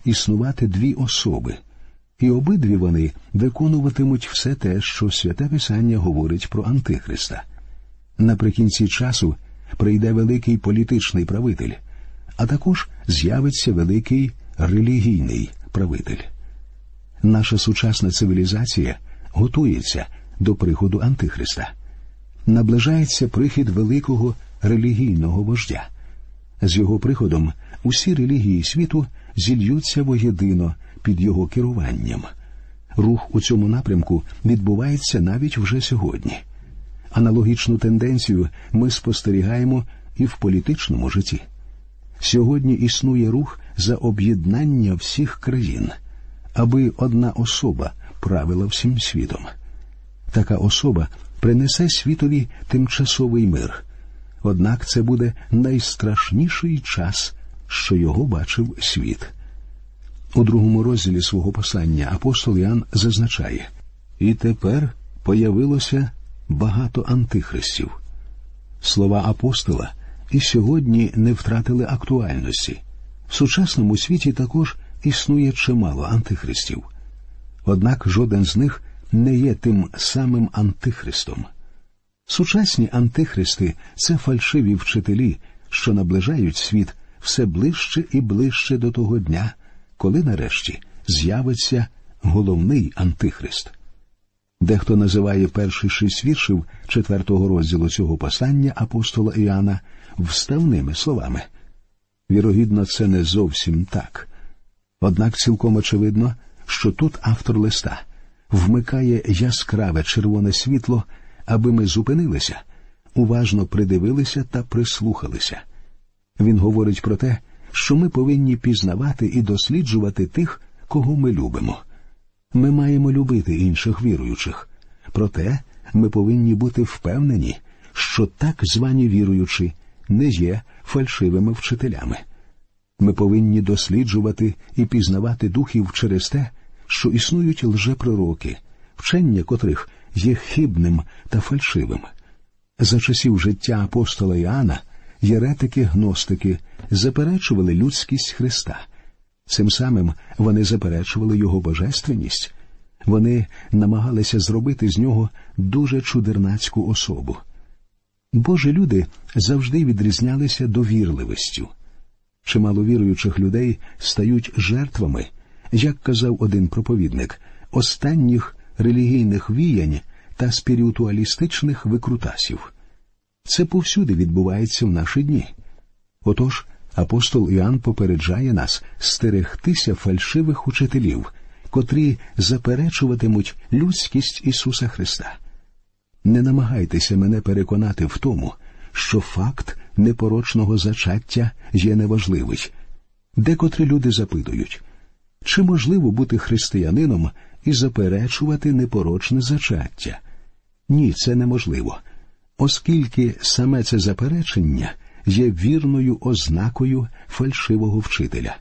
існувати дві особи, і обидві вони виконуватимуть все те, що Святе Писання говорить про Антихриста. Наприкінці часу прийде великий політичний правитель, а також з'явиться великий релігійний правитель. Наша сучасна цивілізація готується до приходу Антихриста. Наближається прихід великого релігійного вождя. З його приходом усі релігії світу зільються воєдино під його керуванням. Рух у цьому напрямку відбувається навіть вже сьогодні. Аналогічну тенденцію ми спостерігаємо і в політичному житті. Сьогодні існує рух за об'єднання всіх країн, аби одна особа правила всім світом. Така особа принесе світові тимчасовий мир. Однак це буде найстрашніший час, що його бачив світ. У 2 розділі свого послання апостол Іоанн зазначає: «І тепер появилося багато антихристів». Слова апостола і сьогодні не втратили актуальності. В сучасному світі також існує чимало антихристів. Однак жоден з них не є тим самим антихристом. Сучасні антихристи – це фальшиві вчителі, що наближають світ все ближче і ближче до того дня, коли нарешті з'явиться головний антихрист. Дехто називає перші 6 віршів 4 розділу цього послання апостола Іоанна вставними словами. Вірогідно, це не зовсім так. Однак цілком очевидно, що тут автор листа вмикає яскраве червоне світло, аби ми зупинилися, уважно придивилися та прислухалися. Він говорить про те, що ми повинні пізнавати і досліджувати тих, кого ми любимо. Ми маємо любити інших віруючих. Проте ми повинні бути впевнені, що так звані віруючі не є фальшивими вчителями. Ми повинні досліджувати і пізнавати духів через те, що існують лжепророки, вчення котрих є хибним та фальшивим. За часів життя апостола Іоанна єретики-гностики заперечували людськість Христа. Цим самим вони заперечували його божественність. Вони намагалися зробити з нього дуже чудернацьку особу. Божі люди завжди відрізнялися довірливістю. Чимало віруючих людей стають жертвами, як казав один проповідник, останніх релігійних віянь та спіритуалістичних викрутасів. Це повсюди відбувається в наші дні. Отож, апостол Іоанн попереджає нас стерегтися фальшивих учителів, котрі заперечуватимуть людськість Ісуса Христа. Не намагайтеся мене переконати в тому, що факт непорочного зачаття є неважливий. Декотрі люди запитують, чи можливо бути християнином і заперечувати непорочне зачаття? Ні, це неможливо, оскільки саме це заперечення є вірною ознакою фальшивого вчителя.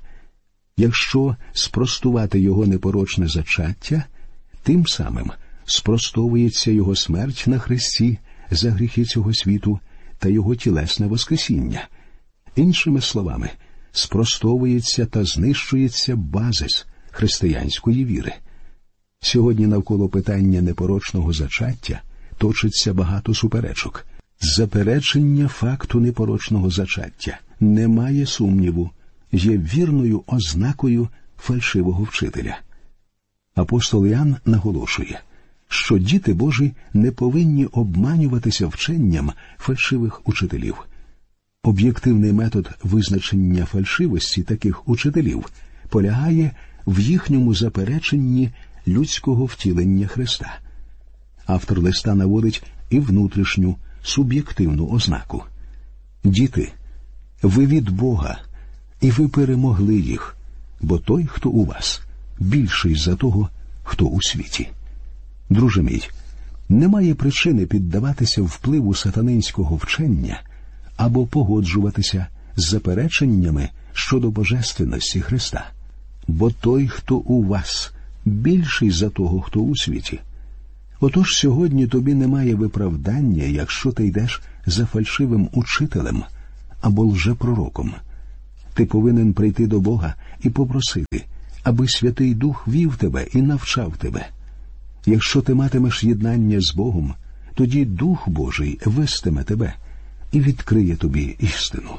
Якщо спростувати його непорочне зачаття, тим самим спростовується його смерть на хресті за гріхи цього світу та його тілесне воскресіння. Іншими словами, спростовується та знищується базис християнської віри. Сьогодні навколо питання непорочного зачаття точиться багато суперечок. Заперечення факту непорочного зачаття, немає сумніву, є вірною ознакою фальшивого вчителя. Апостол Іоанн наголошує, що діти Божі не повинні обманюватися вченням фальшивих учителів. Об'єктивний метод визначення фальшивості таких учителів полягає в їхньому запереченні людського втілення Христа. Автор листа наводить і внутрішню, суб'єктивну ознаку. Діти, ви від Бога, і ви перемогли їх, бо той, хто у вас, більший за того, хто у світі. Друже мій, немає причини піддаватися впливу сатанинського вчення або погоджуватися з запереченнями щодо божественності Христа, бо той, хто у вас, більший за того, хто у світі. Отож сьогодні тобі немає виправдання, якщо ти йдеш за фальшивим учителем або лжепророком. Ти повинен прийти до Бога і попросити, аби Святий Дух вів тебе і навчав тебе. Якщо ти матимеш єднання з Богом, тоді Дух Божий вестиме тебе і відкриє тобі істину.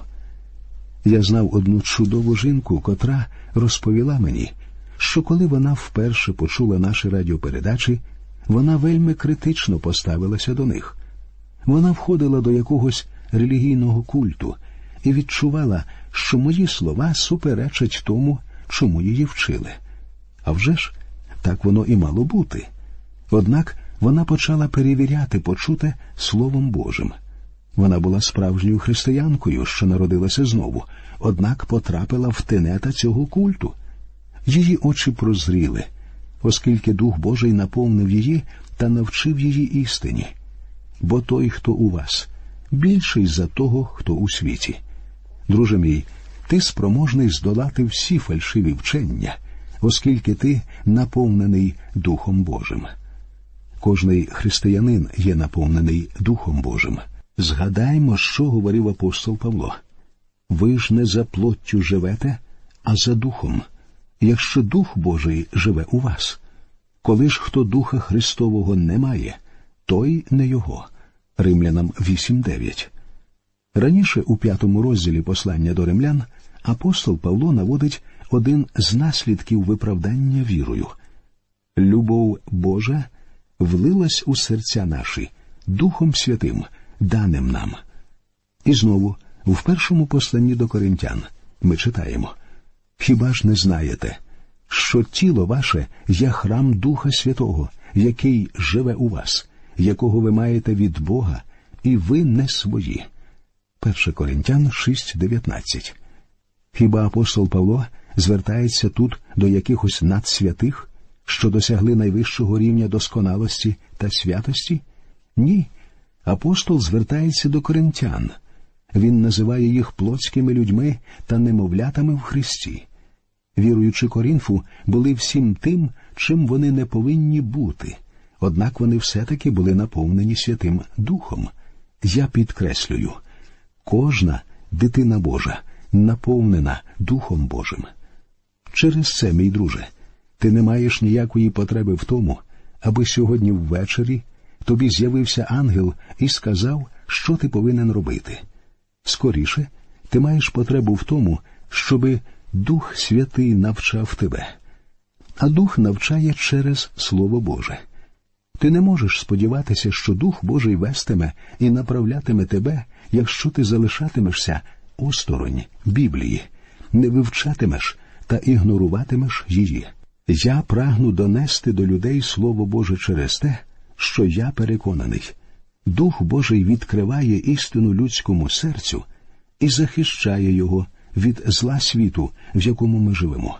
Я знав одну чудову жінку, котра розповіла мені, що коли вона вперше почула наші радіопередачі, вона вельми критично поставилася до них. Вона входила до якогось релігійного культу і відчувала, що мої слова суперечать тому, чому її вчили. А вже ж, так воно і мало бути. Однак вона почала перевіряти почуте Словом Божим. Вона була справжньою християнкою, що народилася знову, однак потрапила в тенета цього культу. Її очі прозріли, оскільки Дух Божий наповнив її та навчив її істині. Бо той, хто у вас, більший за того, хто у світі. Друже мій, ти спроможний здолати всі фальшиві вчення, оскільки ти наповнений Духом Божим. Кожний християнин є наповнений Духом Божим. Згадаймо, що говорив апостол Павло. Ви ж не за плоттю живете, а за Духом, якщо Дух Божий живе у вас. Коли ж хто Духа Христового не має, той не його. Римлянам 8:9. Раніше у 5 розділі послання до римлян апостол Павло наводить один з наслідків виправдання вірою. Любов Божа влилась у серця наші Духом Святим, даним нам. І знову, в першому посланні до Коринтян ми читаємо: «Хіба ж не знаєте, що тіло ваше є храм Духа Святого, який живе у вас, якого ви маєте від Бога, і ви не свої?» 1 Коринтян 6:19. Хіба апостол Павло звертається тут до якихось надсвятих, що досягли найвищого рівня досконалості та святості? Ні. Апостол звертається до коринтян. Він називає їх плотськими людьми та немовлятами в Христі. Віруючи Коринфу були всім тим, чим вони не повинні бути, однак вони все-таки були наповнені Святим Духом. Я підкреслюю, кожна дитина Божа наповнена Духом Божим. Через це, мій друже, ти не маєш ніякої потреби в тому, аби сьогодні ввечері тобі з'явився ангел і сказав, що ти повинен робити. Скоріше, ти маєш потребу в тому, щоби Дух Святий навчав тебе. А Дух навчає через Слово Боже. Ти не можеш сподіватися, що Дух Божий вестиме і направлятиме тебе, якщо ти залишатимешся осторонь Біблії, не вивчатимеш та ігноруватимеш її. Я прагну донести до людей Слово Боже через те, що я переконаний. Дух Божий відкриває істину людському серцю і захищає його від зла світу, в якому ми живемо.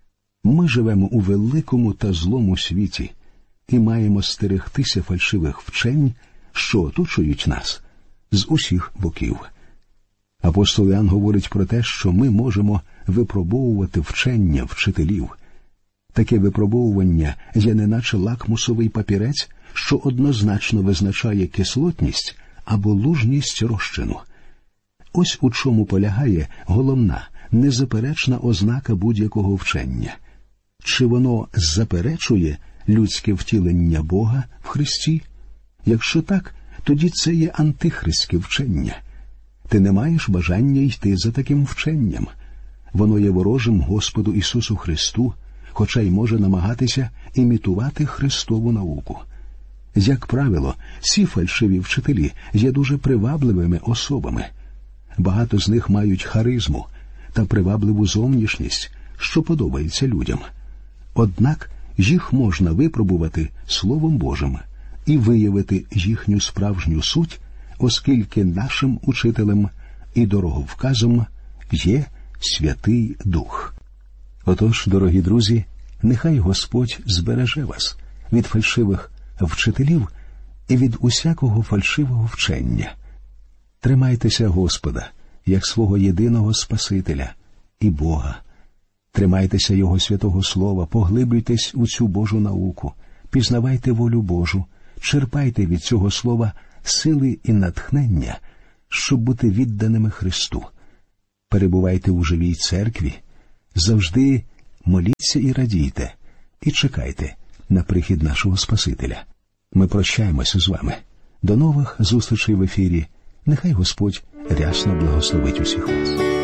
Ми живемо у великому та злому світі і маємо стерегтися фальшивих вчень, що оточують нас з усіх боків. Апостол Іоанн говорить про те, що ми можемо випробовувати вчення вчителів. Таке випробовування є неначе лакмусовий папірець, що однозначно визначає кислотність або лужність розчину. Ось у чому полягає головна, незаперечна ознака будь-якого вчення. Чи воно заперечує людське втілення Бога в Христі? Якщо так, тоді це є антихристське вчення. Ти не маєш бажання йти за таким вченням. Воно є ворожим Господу Ісусу Христу, хоча й може намагатися імітувати Христову науку. Як правило, ці фальшиві вчителі є дуже привабливими особами. Багато з них мають харизму та привабливу зовнішність, що подобається людям. Однак їх можна випробувати Словом Божим і виявити їхню справжню суть, оскільки нашим учителем і дороговказом є Святий Дух. Отож, дорогі друзі, нехай Господь збереже вас від фальшивих вчителів і від усякого фальшивого вчення. Тримайтеся Господа, як свого єдиного Спасителя і Бога. Тримайтеся Його святого Слова, поглиблюйтесь у цю Божу науку, пізнавайте волю Божу, черпайте від цього Слова сили і натхнення, щоб бути відданими Христу. Перебувайте у живій церкві, завжди моліться і радійте, і чекайте на прихід нашого Спасителя. Ми прощаємося з вами. До нових зустрічей в ефірі. Нехай Господь рясно благословить усіх вас.